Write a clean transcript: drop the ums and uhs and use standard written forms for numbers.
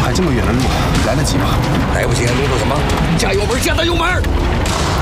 海这么远的路，来得及吗？ 来不及还啰嗦什么？加油门，加大油门！